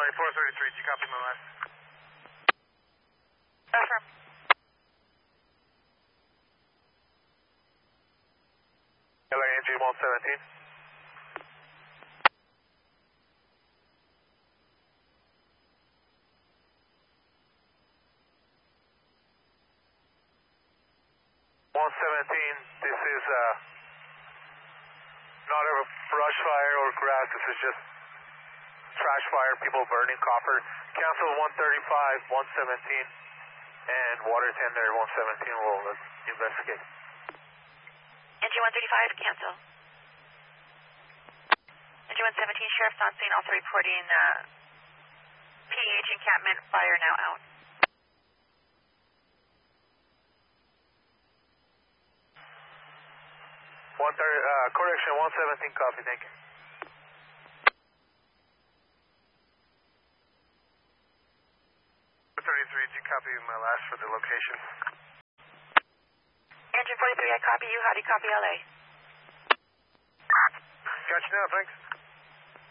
LA 433, did you copy my last? Affirm. LA NG 117. This is not a brush fire or grass. This is just trash fire, people burning copper. Cancel 135, 117, and water tender 117 will investigate. NG 135, cancel. NG 117, Sheriff's on scene, also reporting PH encampment, fire now out. Correction, 117, copy, thank you. 33, did you copy my last for the location? Engine 43, I copy you. How do you copy LA? Got you now, thanks.